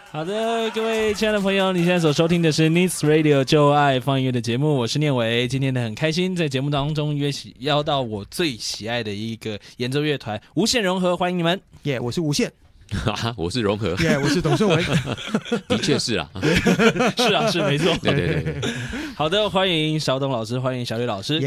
好的，各位亲爱的朋友，你现在所收听的是 Needs Radio 就爱放音乐的节目，我是念伟。今天呢很开心，在节目当中邀到我最喜爱的一个演奏乐团无限融合，欢迎你们。 耶、我是无限。 我是融合。 耶、我是董顺文。 的确是啊。 是啊，是没错。 对。 好的，欢迎小董老师，欢迎小吕老师。